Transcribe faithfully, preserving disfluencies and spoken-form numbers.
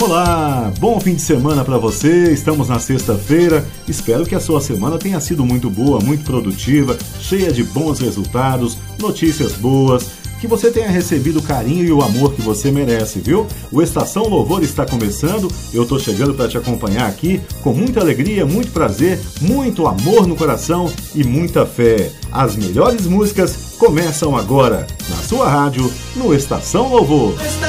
Olá, bom fim de semana para você. Estamos na sexta-feira. Espero que a sua semana tenha sido muito boa, muito produtiva, cheia de bons resultados, notícias boas, que você tenha recebido o carinho e o amor que você merece, viu? O Estação Louvor está começando. Eu tô chegando para te acompanhar aqui com muita alegria, muito prazer, muito amor no coração e muita fé. As melhores músicas começam agora na sua rádio, no Estação Louvor.